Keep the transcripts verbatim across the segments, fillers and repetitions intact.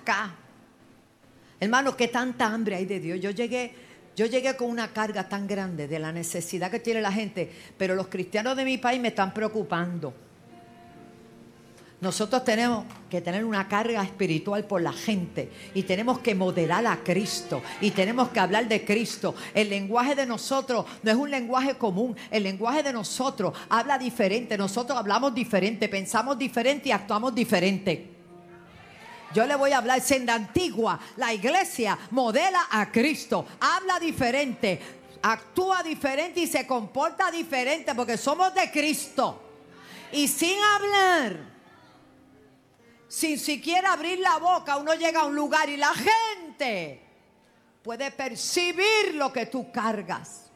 acá. Hermano, qué tanta hambre hay de Dios. Yo llegué, yo llegué con una carga tan grande de la necesidad que tiene la gente, pero los cristianos de mi país me están preocupando. Nosotros tenemos que tener una carga espiritual por la gente y tenemos que modelar a Cristo y tenemos que hablar de Cristo. El lenguaje de nosotros no es un lenguaje común. El lenguaje de nosotros habla diferente. Nosotros hablamos diferente, pensamos diferente y actuamos diferente. Yo le voy a hablar, senda antigua, la iglesia modela a Cristo, habla diferente, actúa diferente y se comporta diferente porque somos de Cristo. Y sin hablar, sin siquiera abrir la boca, uno llega a un lugar y la gente puede percibir lo que tú cargas.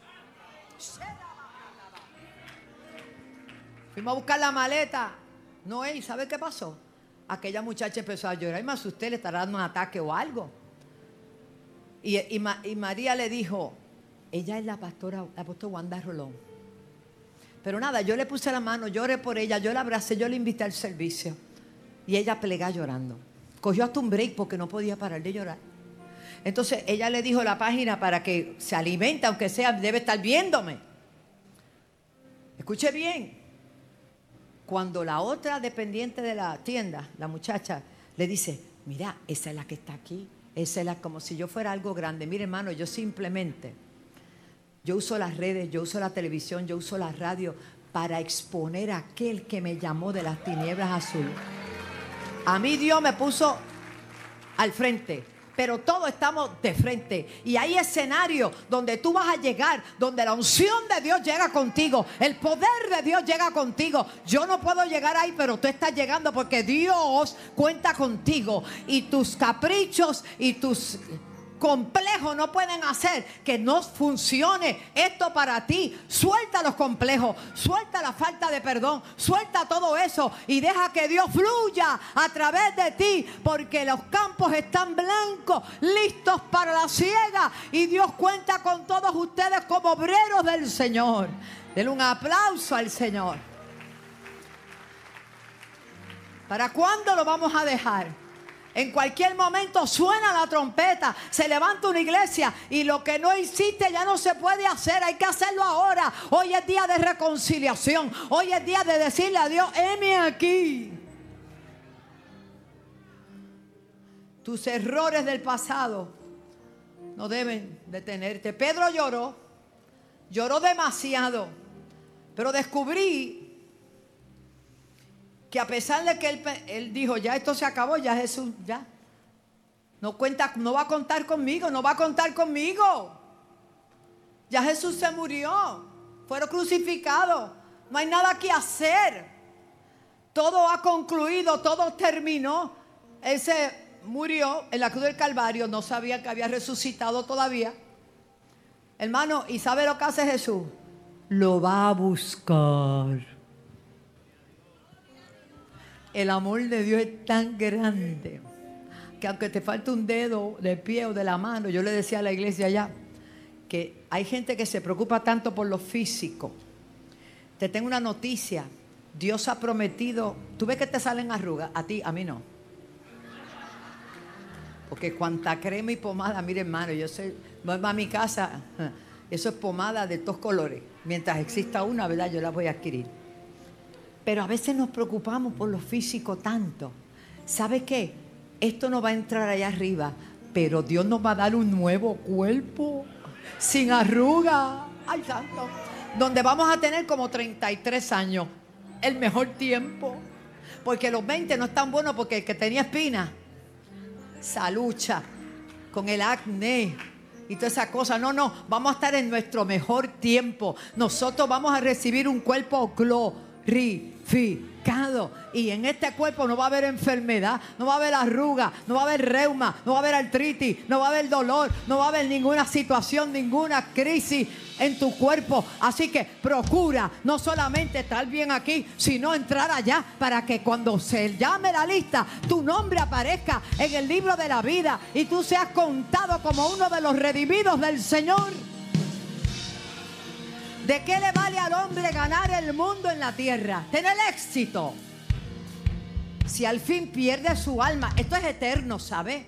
Fuimos a buscar la maleta. No, ¿y sabe qué pasó? Aquella muchacha empezó a llorar y me asusté, le estará dando un ataque o algo. Y, y, y María le dijo, ella es la pastora, la pastora Wanda Rolón. Pero nada, yo le puse la mano, lloré por ella, yo la abracé, yo la invité al servicio. Y ella plegó llorando. Cogió hasta un break porque no podía parar de llorar. Entonces ella le dijo la página para que se alimente, aunque sea, debe estar viéndome. Escuche bien. Cuando la otra dependiente de la tienda, la muchacha, le dice, mira, esa es la que está aquí. Esa es la, como si yo fuera algo grande. Mire, hermano, yo simplemente, yo uso las redes, yo uso la televisión, yo uso la radio para exponer a aquel que me llamó de las tinieblas azules. A mí Dios me puso al frente, pero todos estamos de frente. Y hay escenarios donde tú vas a llegar, donde la unción de Dios llega contigo, el poder de Dios llega contigo. Yo no puedo llegar ahí, pero tú estás llegando porque Dios cuenta contigo. Y tus caprichos y tus complejos no pueden hacer que no funcione esto para ti. Suelta los complejos, suelta la falta de perdón, suelta todo eso y deja que Dios fluya a través de ti, porque los campos están blancos, listos para la siega, y Dios cuenta con todos ustedes como obreros del Señor. Denle un aplauso al Señor. ¿Para cuándo lo vamos a dejar? En cualquier momento suena la trompeta, se levanta una iglesia y lo que no hiciste ya no se puede hacer, hay que hacerlo ahora. Hoy es día de reconciliación, hoy es día de decirle a Dios, heme aquí. Tus errores del pasado no deben detenerte. Pedro lloró, lloró demasiado, pero descubrí que a pesar de que él, él dijo, ya esto se acabó, ya Jesús, ya. No cuenta, no va a contar conmigo, no va a contar conmigo. Ya Jesús se murió, fueron crucificados, no hay nada que hacer. Todo ha concluido, todo terminó. Él se murió en la cruz del Calvario, no sabía que había resucitado todavía. Hermano, ¿y sabe lo que hace Jesús? Lo va a buscar. El amor de Dios es tan grande que aunque te falte un dedo del pie o de la mano, yo le decía a la iglesia allá que hay gente que se preocupa tanto por lo físico. Te tengo una noticia, Dios ha prometido, tú ves que te salen arrugas, a ti, a mí no. Porque cuanta crema y pomada, mire hermano, yo soy, voy a mi casa, eso es pomada de todos colores. Mientras exista una, ¿verdad? Yo la voy a adquirir. Pero a veces nos preocupamos por lo físico tanto. ¿Sabe qué? Esto no va a entrar allá arriba, pero Dios nos va a dar un nuevo cuerpo, sin arruga. ¡Ay, santo! Donde vamos a tener como treinta y tres años, el mejor tiempo. Porque los veinte no están buenos porque el que tenía espina, esa lucha con el acné y toda esa cosa. No, no, vamos a estar en nuestro mejor tiempo. Nosotros vamos a recibir un cuerpo glorioso. Y en este cuerpo no va a haber enfermedad, no va a haber arruga, no va a haber reuma, no va a haber artritis, no va a haber dolor, no va a haber ninguna situación, ninguna crisis en tu cuerpo. Así que procura no solamente estar bien aquí, sino entrar allá para que cuando se llame la lista, tu nombre aparezca en el libro de la vida y tú seas contado como uno de los redimidos del Señor. ¿De qué le vale al hombre ganar el mundo en la tierra? Tener éxito. si al fin pierde su alma, esto es eterno, ¿sabe?